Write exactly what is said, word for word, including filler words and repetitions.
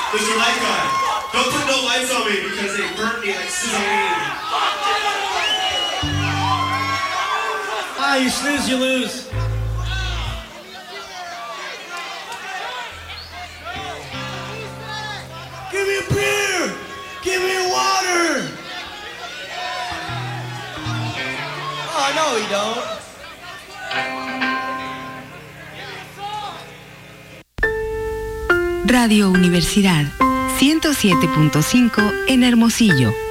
Mister Light Guy, don't put no lights on me because they burnt me like Suzanne. Ah, you snooze, you lose. Give me a beer! Give me a water! Oh, no, you don't. Radio Universidad ciento siete punto cinco en Hermosillo.